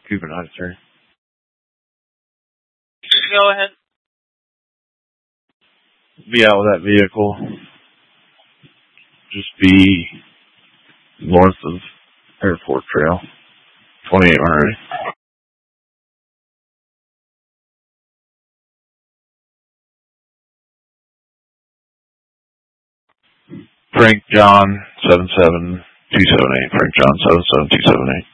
Cooper 93. Go ahead. Be out with that vehicle. Just be north of Airport Trail. 28 Monterey. Frank John 77278. Frank John 77278.